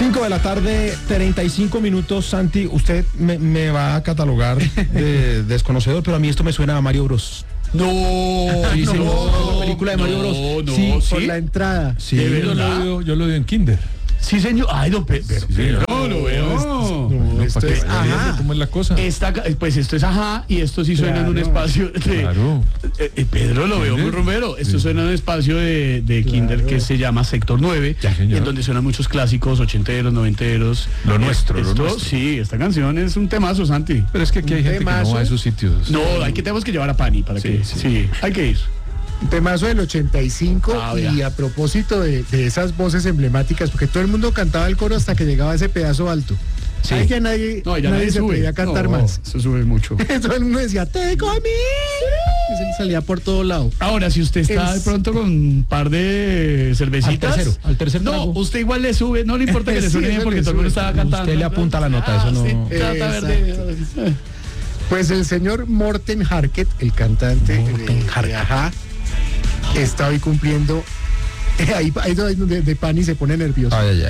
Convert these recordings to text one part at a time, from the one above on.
5 de la tarde, 35 minutos. Santi, usted me va a catalogar de desconocedor, pero a mí esto me suena a Mario Bros. No, Sí, sí, la película de Mario Bros. No, Sí, por la entrada. Sí, yo lo veo en Kinder. Sí, señor. Ay, don Pedro. No, lo veo. No, esto es ajá. ¿Cómo es la cosa? Pues esto es ajá y esto sí suena en un espacio de... Claro. Pedro, lo veo muy rumbero. Esto suena en un espacio de Kinder que se llama Sector 9, Ya, señor. y en donde suenan muchos clásicos, ochenteros, noventeros. Lo nuestro. Sí, esta canción es un temazo, Santi. Pero es que aquí hay gente que no va a esos sitios. No, tenemos que llevar a Pani para que... Sí, hay que ir. Un temazo del 85 y a propósito de esas voces emblemáticas, porque todo el mundo cantaba el coro hasta que llegaba a ese pedazo alto. Sí. Ahí ya nadie se podía cantar más. Eso sube mucho. Todo el mundo decía, te comí. Y se le salía por todo lado. Ahora, si usted está de pronto con un par de cervecitas... Al tercer no, trago. usted igual le sube, no le importa que le suene bien porque todo el mundo estaba cantando. Usted le apunta la nota, eso no... Sí, trata de... Pues el señor Morten Harket, el cantante de Ajá, está hoy cumpliendo, ahí donde Pani se pone nervioso. Ay.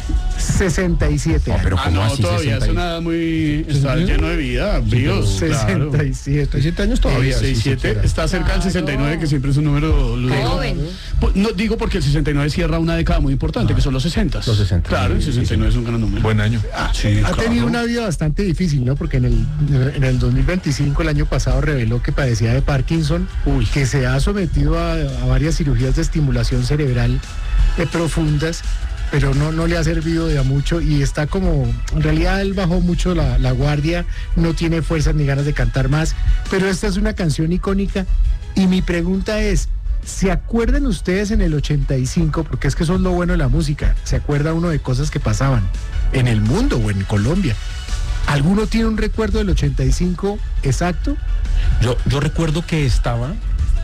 67 años. Pero ¿cómo así? todavía 60? es una muy... Está lleno de vida, bríos. 67. 7 años todavía. 67, está cerca del 69, que siempre es un número... Joven. No digo porque el 69 cierra una década muy importante, que son los 60. Los 60. Claro, el 69 es un gran número. Buen año. Ha tenido una vida bastante difícil, ¿no? Porque en el 2025, el año pasado, reveló que padecía de Parkinson, que se ha sometido a varias cirugías de estimulación cerebral profundas, pero no le ha servido de a mucho y está como, en realidad él bajó mucho la guardia, no tiene fuerzas ni ganas de cantar más, pero esta es una canción icónica y mi pregunta es, ¿se acuerdan ustedes en el 85? Porque es que eso es lo bueno de la música, se acuerda uno de cosas que pasaban en el mundo o en Colombia. ¿Alguno tiene un recuerdo del 85 exacto? Yo recuerdo que estaba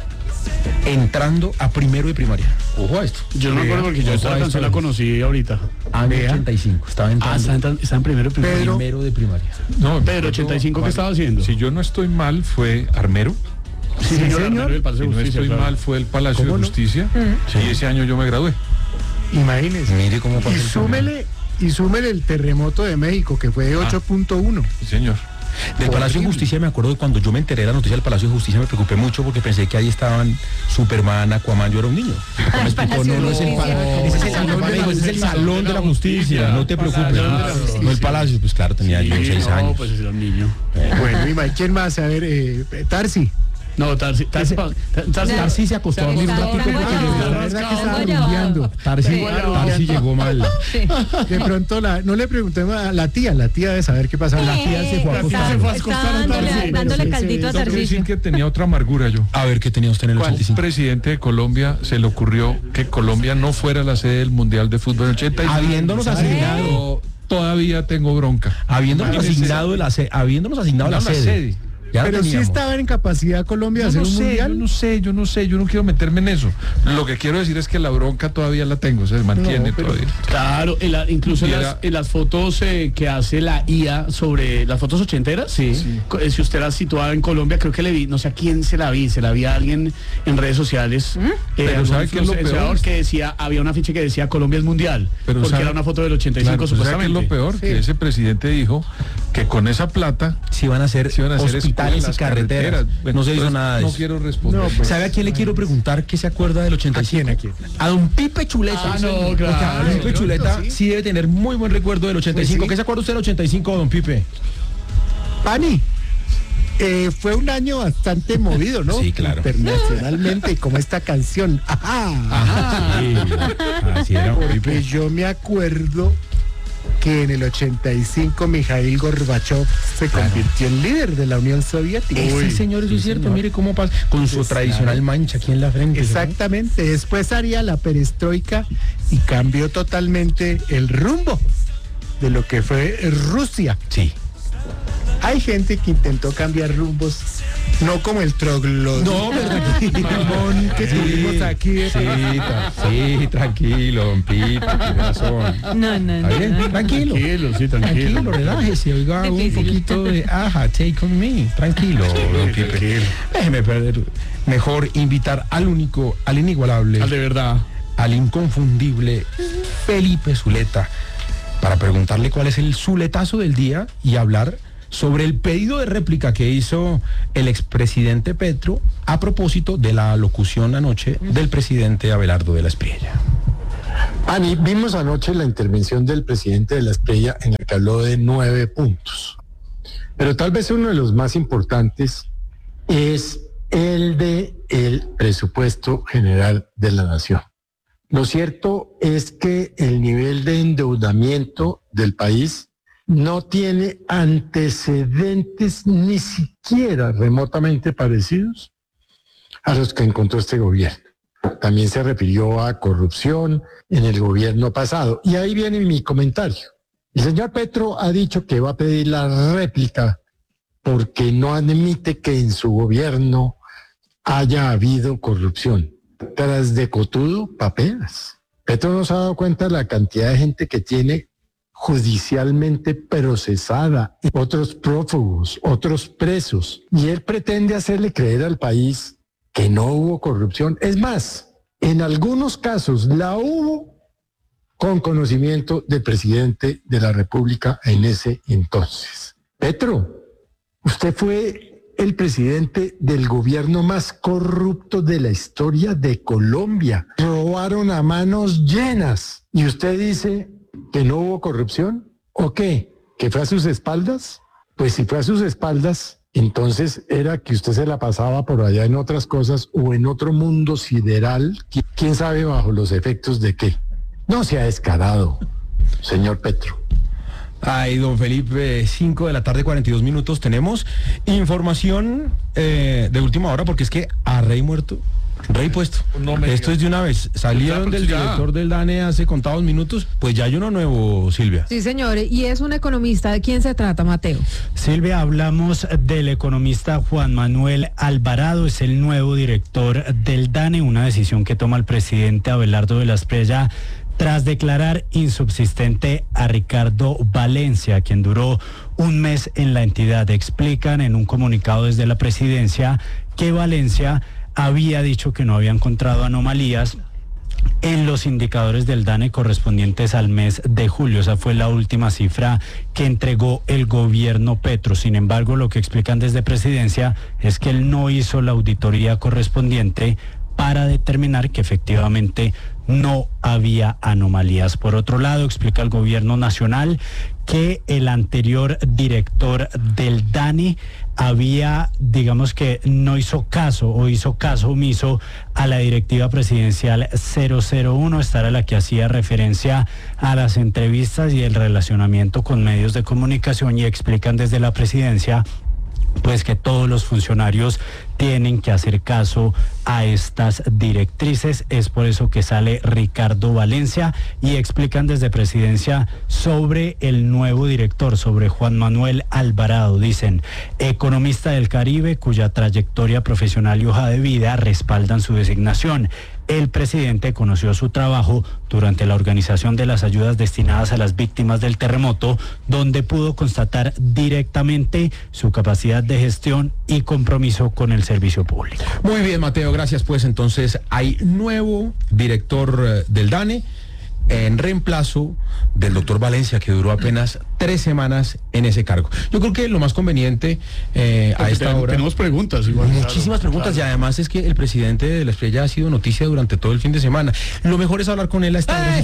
entrando a primero de primaria. Ojo a esto. Yo no me acuerdo porque yo esta canción la conocí ahorita. Año 85. Estaba entrando. Está en primero Primero de primaria. No, Pedro, 85, ¿qué estaba haciendo? Si yo no estoy mal, fue Armero. Sí, señor. El Palacio Si de no Justicia, estoy claro. mal, fue el Palacio de ¿Cómo no? Justicia. Y ese año yo me gradué. Imagínense. Mire cómo pasó. Y súmele el terremoto de México, que fue de 8.1. Sí, señor. Del Palacio de Justicia me acuerdo que cuando yo me enteré de la noticia del Palacio de Justicia me preocupé mucho porque pensé que ahí estaban Superman, Aquaman, yo era un niño. Me explicó, no es el Palacio, ese es el Salón de la Justicia, no te preocupes. No el Palacio, pues claro, tenía yo 6 años. No, pues era un niño. Bueno, y ¿quién más? A ver, Tarsi. No, Tarsi se acostó a dormir un ratito porque La verdad que estaba rumbeando. Tarsi llegó mal. De pronto, no le preguntemos a la tía de saber qué pasaba. La tía se fue a acostar. Está dándole caldito a Tengo que decir Tarcisio. que tenía otra amargura yo. A ver, ¿qué tenía usted en el Un 85? presidente de Colombia se le ocurrió que Colombia no fuera la sede del Mundial de Fútbol en 85. Habiéndonos asignado, Yo todavía tengo bronca. habiéndonos asignado la sede. Ya Pero la sí teníamos. estaba en capacidad Colombia de hacer un mundial. yo no quiero meterme en eso. Lo que quiero decir es que la bronca todavía la tengo, se mantiene todavía. Claro, incluso en las fotos que hace la IA sobre las fotos ochenteras, si usted las situaba en Colombia, creo que le vi, no sé a quién se la vi a alguien en redes sociales. Pero ¿sabe qué es lo peor? Que decía, había una ficha que decía Colombia es mundial, Pero porque ¿sabe? era una foto del 85 Claro, ¿sabe qué es supuestamente. lo peor? Que ese presidente dijo que con esa plata Se iban a hacer hospitales y escuelas, carreteras. No se hizo entonces, nada de no eso. quiero responder. No, pues. ¿Sabe a quién le quiero preguntar qué se acuerda del 85? ¿A quién? A don Pipe Chuleta. Ah, no, Porque claro. don Pipe Chuleta sí debe tener muy buen recuerdo del 85. Pues sí. ¿Qué se acuerda usted del 85, don Pipe? Pani. Fue un año bastante movido, ¿no? Sí, claro. Internacionalmente, como esta canción. Ajá. Sí, así era, don Pipe. Porque yo me acuerdo que en el 85 Mikhail Gorbachev se convirtió en líder de la Unión Soviética. Sí, señor, eso es cierto. Mire cómo pasa. Con su tradicional mancha aquí en la frente. Exactamente. Después haría la perestroika y cambió totalmente el rumbo de lo que fue Rusia. Sí. Hay gente que intentó cambiar rumbos, no como el troglodita. No, ¿verdad? Que tuvimos aquí. Sí, tranquilo, don Pipe, tiene razón. No. ¿Está bien? Tranquilo. Tranquilo, relájese, oiga un Difícil. poquito de take on me. Tranquilo, don Pipe. Déjeme perder. Mejor invitar al único, al inigualable, Al de verdad. al inconfundible Felipe Zuleta. para preguntarle cuál es el suletazo del día y hablar sobre el pedido de réplica que hizo el expresidente Petro a propósito de la alocución anoche del presidente Abelardo de la Espriella. Ani, vimos anoche la intervención del presidente de la Espriella en la que habló de 9 puntos. Pero tal vez uno de los más importantes es el de el presupuesto general de la nación. Lo cierto es que el nivel de endeudamiento del país no tiene antecedentes ni siquiera remotamente parecidos a los que encontró este gobierno. También se refirió a corrupción en el gobierno pasado. Y ahí viene mi comentario. El señor Petro ha dicho que va a pedir la réplica porque no admite que en su gobierno haya habido corrupción. Tras de cotudo, papelas. Petro no se ha dado cuenta de la cantidad de gente que tiene judicialmente procesada, otros prófugos, otros presos. Y él pretende hacerle creer al país que no hubo corrupción. Es más, en algunos casos la hubo con conocimiento del presidente de la República en ese entonces. Petro, usted fue el presidente del gobierno más corrupto de la historia de Colombia. Robaron a manos llenas. ¿Y usted dice que no hubo corrupción? ¿O qué? ¿Que fue a sus espaldas? Pues si fue a sus espaldas, entonces era que usted se la pasaba por allá en otras cosas o en otro mundo sideral. ¿Quién sabe bajo los efectos de qué? No se ha descarado, señor Petro. Ay, don Felipe, 5 de la tarde, 42 minutos. Tenemos información de última hora porque es que a rey muerto, rey puesto. Esto es de una vez. Salieron del director del DANE hace contados minutos, pues ya hay uno nuevo, Silvia. Sí, señores, y es un economista. ¿De quién se trata, Mateo? Silvia, hablamos del economista Juan Manuel Alvarado, es el nuevo director del DANE, una decisión que toma el presidente Abelardo de la Espriella tras declarar insubsistente a Ricardo Valencia, quien duró un mes en la entidad. Explican en un comunicado desde la presidencia que Valencia había dicho que no había encontrado anomalías en los indicadores del DANE correspondientes al mes de julio. Esa fue la última cifra que entregó el gobierno Petro. Sin embargo, lo que explican desde presidencia es que él no hizo la auditoría correspondiente para determinar que efectivamente no había anomalías. Por otro lado, explica el gobierno nacional que el anterior director del DANE había, digamos que no hizo caso o hizo caso omiso a la directiva presidencial 001, esta era la que hacía referencia a las entrevistas y el relacionamiento con medios de comunicación, y explican desde la presidencia pues que todos los funcionarios tienen que hacer caso a estas directrices. Es por eso que sale Ricardo Valencia, y explican desde presidencia sobre el nuevo director, sobre Juan Manuel Alvarado. Dicen, economista del Caribe cuya trayectoria profesional y hoja de vida respaldan su designación. El presidente conoció su trabajo durante la organización de las ayudas destinadas a las víctimas del terremoto, donde pudo constatar directamente su capacidad de gestión y compromiso con el servicio público. Muy bien, Mateo, gracias. Pues entonces hay nuevo director del DANE en reemplazo del doctor Valencia, que duró apenas 3 semanas en ese cargo. Yo creo que lo más conveniente a esta hora... Tenemos preguntas igual. Muchísimas preguntas, y además es que el presidente de la Espriella ha sido noticia durante todo el fin de semana. Lo mejor es hablar con él a esta hora.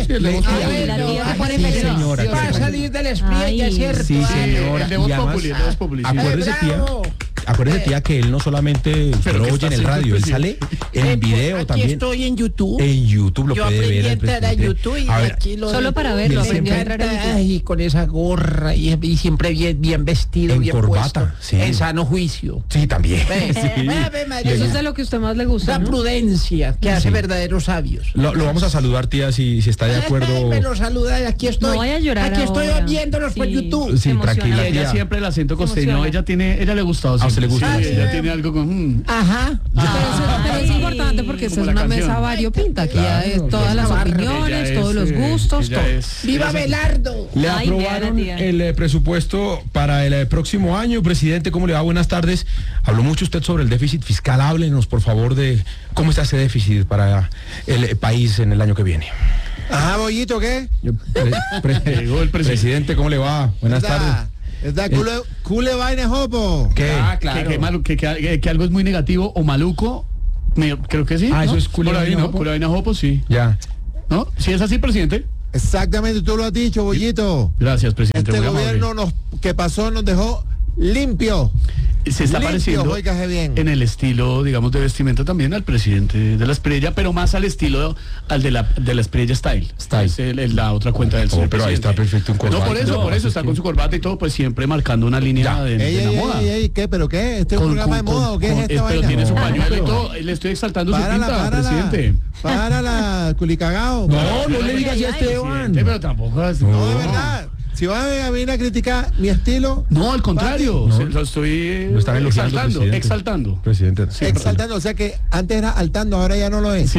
Va a salir de la Espriella, ¿cierto? Sí, señora. Y además, acuérdese, tía, que él no solamente lo oye en el radio, él sale en video aquí también. Estoy en YouTube. En YouTube lo Yo puede ver. aprendí a entrar a YouTube y aquí lo... Solo para verlo, aprendí a entrar en YouTube. Y con esa gorra y siempre bien vestido, en bien corbata, puesto. sí. En sano juicio. Sí, también. Eso es de lo que a usted más le gusta, La ¿no? prudencia que hace verdaderos sabios. Lo vamos a saludar, tía, si está de acuerdo. Me lo saluda, aquí estoy. No vaya a llorar aquí estoy ahora. viéndolos por Sí. YouTube. Sí, tranquila, Y ella tía. siempre el acento costeño, Emociona. ella le gustó. ¿A usted le gusta? Sí, ella tiene algo con... Ajá. Pero es importante porque esta es Como la una canción. mesa variopinta. Aquí hay todas las opiniones, todos los gustos, todo. ¡Viva Abelardo! Le Ay, aprobaron vea la tía. el presupuesto para el próximo año. Presidente, ¿cómo le va? Buenas tardes. Habló mucho usted sobre el déficit fiscal. Háblenos, por favor, de cómo está ese déficit para el país en el año que viene. Ajá, Bollito, ¿qué? Llegó el Presidente, ¿cómo le va? Buenas tardes. ¿Verdad? Cule vaina, jopo. ¿Qué? Claro. Que algo es muy negativo o maluco, creo que sí. Ah, ¿no? eso es cule vaina, jopo. Cule vaina, jopo, sí. Ya. ¿No? Si es así, presidente. Exactamente, tú lo has dicho, Bollito. Gracias, presidente. Este muy amable. gobierno que pasó nos dejó limpio. Se está pareciendo bien. en el estilo, digamos, de vestimenta también al presidente de la Espriella, pero más al estilo al de la Espriella Style. Es la otra cuenta del señor pero ahí presidente. está perfecto en corbata. No, por eso está con su corbata y todo, pues siempre marcando una línea de la moda. ¿Qué? ¿Pero qué? ¿Este es un programa de moda o qué es esta Pero vaina? tiene su pañuelo y todo. Le estoy exaltando su pinta, presidente. Párala, culicagao. No le digas ya a Esteban. Pero tampoco es... No, de verdad. Si vas a venir a criticar mi estilo... No, al contrario, lo estoy exaltando. Presidente. Exaltando, o sea que antes era altando, ahora ya no lo es. Sí,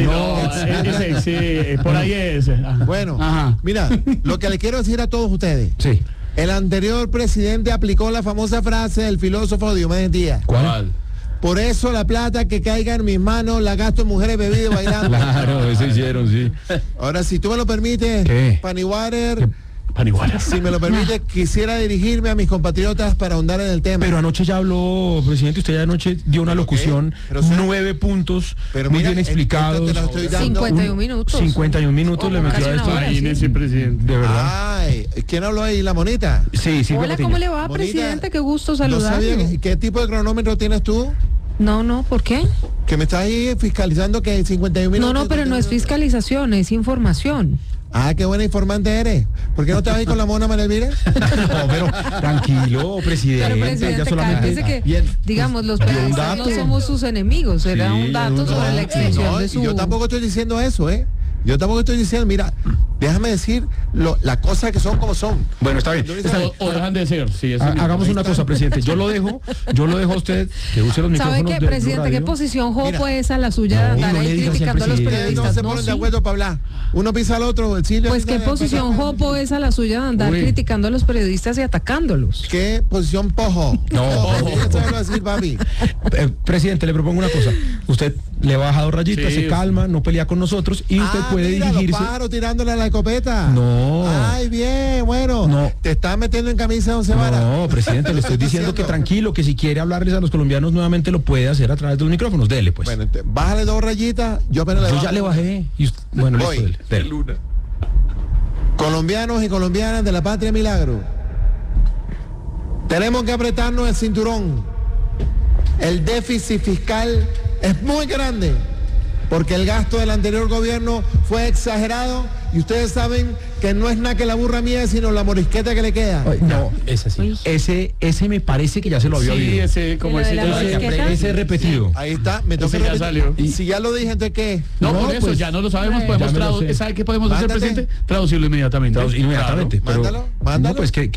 por ahí es. Bueno, Ajá. Mira, lo que le quiero decir a todos ustedes. Sí. El anterior presidente aplicó la famosa frase del filósofo Diomedes Díaz. ¿Cuál? Por eso la plata que caiga en mis manos la gasto en mujeres bebidas bailando. Claro, eso hicieron, sí. Ahora, si tú me lo permites, ¿Qué? Paniwater... Si me lo permite, quisiera dirigirme a mis compatriotas para ahondar en el tema. Pero anoche ya habló, presidente, usted ya anoche dio una locución, 9 puntos, pero muy mira, bien explicados. 51 minutos. 51 minutos le metió a esto. Imagínese, presidente. De verdad. Ay, ¿quién habló ahí? ¿La monita? Sí. Hola, ¿cómo le va, Monita, presidente? Qué gusto No saludarlo. sabía ¿qué tipo de cronómetro tienes tú? No, ¿por qué? Que me estás ahí fiscalizando que 51 minutos. No, pero no es fiscalización, es información. Ah, qué buena informante eres. ¿Por qué no te vas ahí con la mona María Elvira? No, pero tranquilo, presidente. Pero presidente, ya solamente cálmese que, digamos, los periodistas no somos sus enemigos. Era un dato sobre la extensión de su... Yo tampoco estoy diciendo eso, ¿eh? Yo tampoco estoy diciendo, mira, déjame decir las cosas que son como son. Bueno, está bien. O dejan de ser. Sí, hagamos una cosa, presidente. Yo lo dejo a usted que use los micrófonos. ¿Sabe qué, presidente? ¿Qué posición jopo es a la suya de andar ahí criticando a los periodistas? No se ponen de acuerdo para hablar. Uno pisa al otro. Pues qué posición jopo es a la suya de andar criticando a los periodistas y atacándolos. ¿Qué posición pojo? Decir, papi. Presidente, le propongo una cosa. Usted le baja 2 rayitas, se calma, no pelea con nosotros y usted puede dirigirse. Los pájaros tirándole a la escopeta. No. Ay, bien, bueno. No. Te estás metiendo en camisa de 11 varas. No, presidente, le estoy diciendo que tranquilo, que si quiere hablarles a los colombianos nuevamente lo puede hacer a través de los micrófonos. Dele, pues. Bueno, bájale 2 rayitas. Yo ya le bajé. Y usted, bueno, listo, dele. Colombianos y colombianas de la Patria Milagro. Tenemos que apretarnos el cinturón. El déficit fiscal es muy grande porque el gasto del anterior gobierno fue exagerado y ustedes saben que no es nada que la burra mía, sino la morisqueta que le queda. No, ese sí. Ese me parece que ya se lo había oído. Ese repetido. Ahí está, me toca ya salió. Y si ya lo dije, entonces ¿qué? No, por eso, ya no lo sabemos, podemos traducir. ¿Sabe qué podemos hacer, presidente? Traducirlo inmediatamente. Inmediatamente. Claro. Pero, Mándalo. No, pues que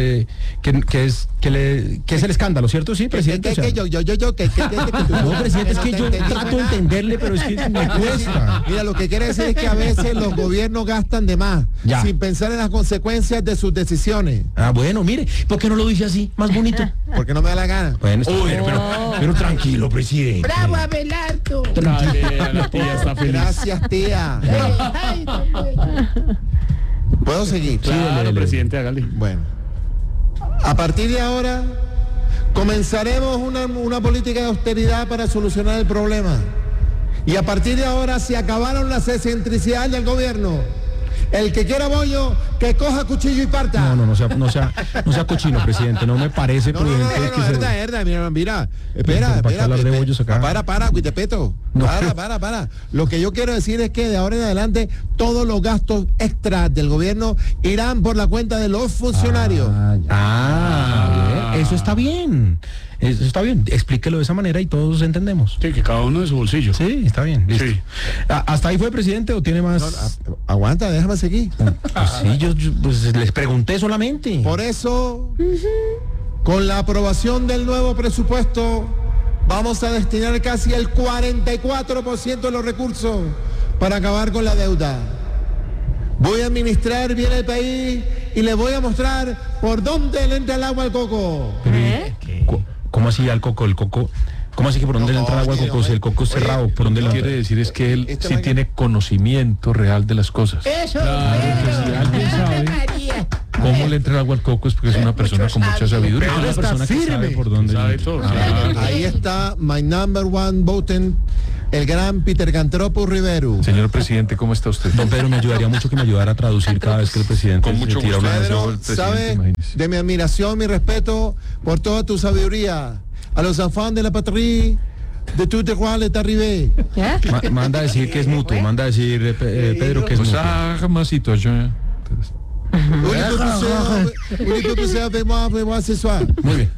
es el escándalo, ¿cierto? Sí, presidente. No, presidente, es que yo trato de entenderle, pero es que me cuesta. Mira, lo que quiere decir es que a veces los gobiernos gastan de más, sin pensar en las consecuencias de sus decisiones. Ah, bueno, mire, ¿por qué no lo dice así, más bonito? Porque no me da la gana. Bueno, pero tranquilo, presidente. ¡Bravo, Abelardo! La tía está feliz. Gracias, tía. ¿Puedo seguir? Claro, presidente, hágale. Bueno, a partir de ahora comenzaremos una política de austeridad para solucionar el problema. Y a partir de ahora se acabaron las excentricidades del gobierno. El que quiera bollo, que coja cuchillo y parta. No sea cochino, presidente. No me parece prudente. Mira, espera. Para, Huitepeto. Para. Lo que yo quiero decir es que de ahora en adelante todos los gastos extras del gobierno irán por la cuenta de los funcionarios. Eso está bien. Eso está bien, explíquelo de esa manera y todos entendemos. Sí, que cada uno de su bolsillo. Sí, está bien, listo. Sí. ¿Hasta ahí fue, presidente, o tiene más? Aguanta, déjame seguir. Sí, yo pues, les pregunté solamente. Por eso, con la aprobación del nuevo presupuesto, vamos a destinar casi el 44% de los recursos para acabar con la deuda. Voy a administrar bien el país y les voy a mostrar por dónde le entra el agua al coco. ¿Cómo así al coco? El coco ¿Cómo así que por dónde le entra el agua al coco? Si el coco es cerrado, ¿por dónde le entra? Quiere decir es que él sí tiene conocimiento real de las cosas. Eso. Claro, que si alguien sabe cómo le entra el agua al coco es porque es una persona con mucha sabiduría. Una persona que sabe por dónde Sabe todo. Ahí está my number one voting, el gran Peter Cantropus Rivero. Señor presidente, ¿cómo está usted? Don Pedro, me ayudaría mucho que me ayudara a traducir cada vez que el presidente Con mucho se tira gusto. una... Pedro, el presidente, sabe imagínese. de mi admiración, mi respeto por toda tu sabiduría. A los enfants de la patrie, de tu terroir est arrivé. Manda a decir que es mutuo, manda a decir Pedro que es Pues mutuo. masito, yo. Ce soir. Muy bien.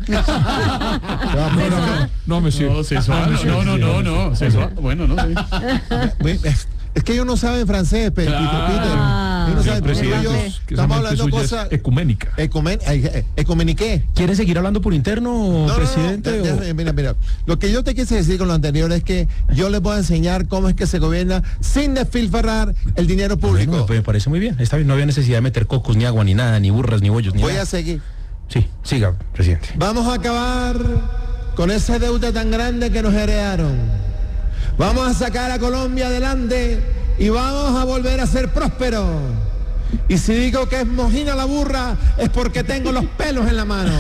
No, monsieur. No, sexual. Bueno, no sé. Es que ellos no saben francés, Peter. Ellos no saben, Presidente, que esa estamos mente hablando suya es cosas ecuménica. ecumeniqué. ¿Quiere seguir hablando por interno, presidente? Mira. Lo que yo te quise decir con lo anterior es que yo les voy a enseñar cómo es que se gobierna sin despilfarrar el dinero público. Bueno, me parece muy bien. Está bien, no había necesidad de meter cocos, ni agua, ni nada, ni burras, ni bollos, ni Voy nada. a seguir. Sí, siga, presidente. Vamos a acabar con esa deuda tan grande que nos heredaron. Vamos a sacar a Colombia adelante y vamos a volver a ser prósperos. Y si digo que es mojina la burra, es porque tengo los pelos en la mano.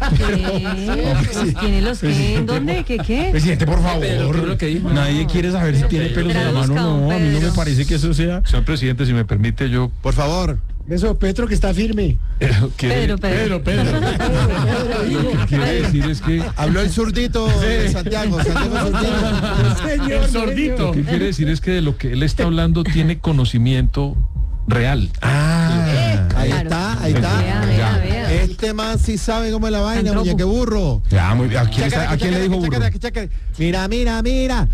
¿Tiene los qué? ¿En dónde? ¿Qué? Presidente, por favor. Nadie quiere saber si tiene pelos en la mano o no. A mí no me parece que eso sea... Señor presidente, si me permite, yo... Por favor. Eso, Petro, que está firme. Pedro. Lo que quiere decir es que... Habló el zurdito de Santiago Zurdito. El sordito. Lo que quiere decir es que de lo que él está hablando tiene conocimiento real. Ahí Claro. está, ahí está. Vea. Este man sí sabe cómo es la vaina, Antropo. muñeque burro. Ya, muy bien. ¿A quién le dijo burro? Mira.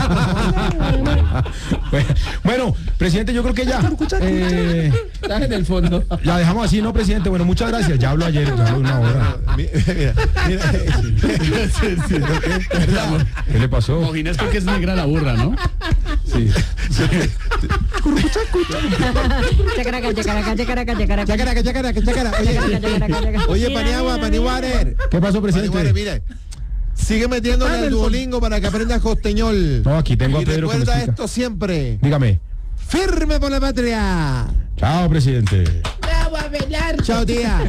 Bueno, presidente, yo creo que ya. Estás en el fondo. La dejamos así, ¿no, presidente? Bueno, muchas gracias. Ya hablo ayer, ya hablo una hora. Mira. ¿Qué le pasó? Mojina es porque es negra la burra, ¿no? Sí. Oye, Paniwarer. ¿Qué pasó, presidente? Paniwarer, mire. Sigue metiéndole al Duolingo para que aprendas costeñol. No, aquí tengo a Y Pedro que me recuerda explica. esto siempre. Dígame. Firme por la patria. Chao, presidente. Bravo, Abelardo. Chao, tía.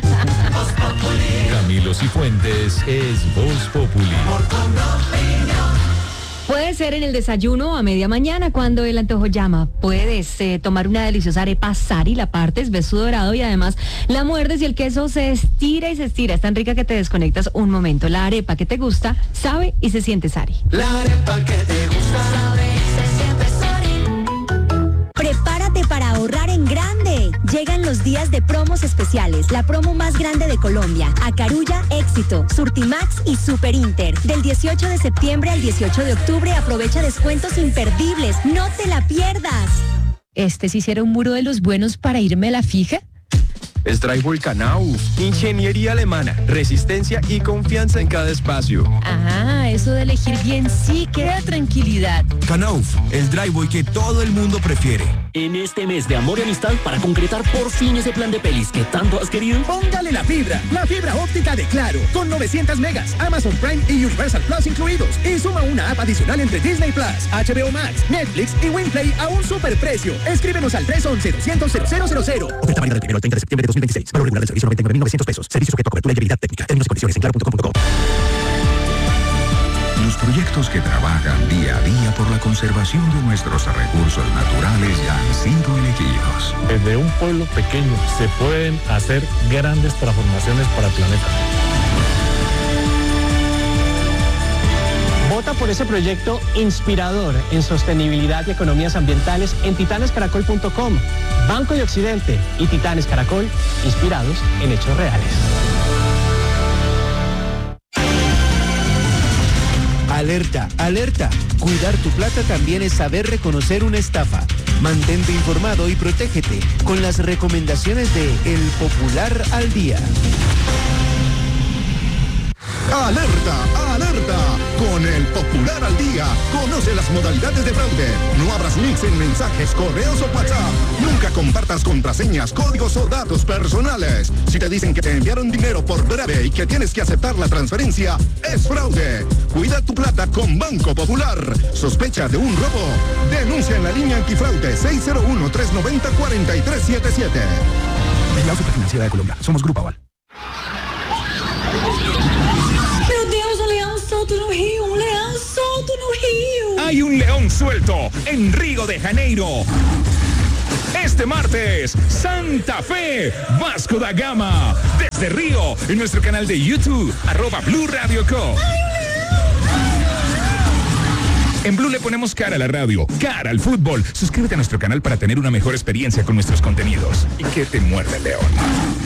Camilo Cifuentes es Voz Populi. Puede ser en el desayuno a media mañana cuando el antojo llama. Puedes tomar una deliciosa arepa Sari, la partes, ves su dorado y además la muerdes y el queso se estira y se estira. Es tan rica que te desconectas un momento. La arepa que te gusta, sabe y se siente Sari. La arepa que te gusta, sabe y se siente Sari. Prepárate para ahorrar en grande. Llegan los días de promos especiales, la promo más grande de Colombia. Acarulla, Éxito, Surtimax y Super Inter. Del 18 de septiembre al 18 de octubre aprovecha descuentos imperdibles. No te la pierdas. ¿Sí será un muro de los buenos para irme a la fija? Es Drywall Knauf, ingeniería alemana, resistencia y confianza en cada espacio. Ah, eso de elegir bien sí que da tranquilidad. Knauf, el drywall que todo el mundo prefiere. En este mes de amor y amistad, para concretar por fin ese plan de pelis que tanto has querido, póngale la fibra óptica de Claro, con 900 megas, Amazon Prime y Universal Plus incluidos. Y suma una app adicional entre Disney Plus, HBO Max, Netflix y Winplay a un superprecio. Escríbenos al 311-200-0000. Oferta válida del 1 al 30 de septiembre de 2026. Valor regular del servicio 99.900 pesos. Servicio sujeto a cobertura y habilidad técnica. Términos y condiciones en claro.com.co. Los proyectos que trabajan día a día por la conservación de nuestros recursos naturales ya han sido elegidos. Desde un pueblo pequeño se pueden hacer grandes transformaciones para el planeta. Vota por ese proyecto inspirador en sostenibilidad y economías ambientales en titanescaracol.com. Banco de Occidente y Titanes Caracol, inspirados en hechos reales. Alerta, alerta. Cuidar tu plata también es saber reconocer una estafa. Mantente informado y protégete con las recomendaciones de El Popular al Día. ¡Alerta! ¡Alerta! Con el Popular al Día, conoce las modalidades de fraude. No abras links en mensajes, correos o WhatsApp. Nunca compartas contraseñas, códigos o datos personales. Si te dicen que te enviaron dinero por breve y que tienes que aceptar la transferencia, es fraude. Cuida tu plata con Banco Popular. ¿Sospecha de un robo? Denuncia en la línea antifraude 601-390-4377. La Superfinanciera de Colombia. Somos Grupo Aval. Meu Deus, leão solto no Rio, leão solto no Rio. Hay un león suelto en Río de Janeiro. Este martes, Santa Fe, Vasco da Gama. Desde Río, en nuestro canal de YouTube, @Blue Radio Co. En Blue le ponemos cara a la radio, cara al fútbol. Suscríbete a nuestro canal para tener una mejor experiencia con nuestros contenidos. Y que te muerde el león.